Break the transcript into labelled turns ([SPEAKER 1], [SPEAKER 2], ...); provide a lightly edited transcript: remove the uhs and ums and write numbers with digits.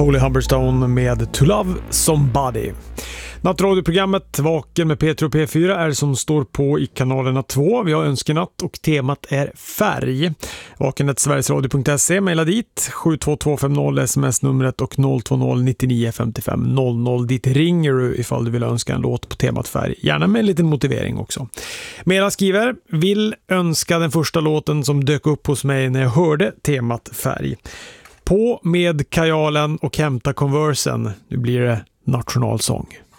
[SPEAKER 1] Holy Humberstone med To Love Somebody. Nattradioprogrammet Vaken med P3 och P4 är som står på i kanalerna 2. Vi har önskenatt och temat är färg. Vaken@sverigesradio.se, mejla dit 72250 sms-numret och 020 99 55 00. Dit ringer du ifall du vill önska en låt på temat färg. Gärna med en liten motivering också. Mela skriver: vill önska den första låten som dök upp hos mig när jag hörde temat färg. På med kajalen och hämta Conversen. Nu blir det nationalsång.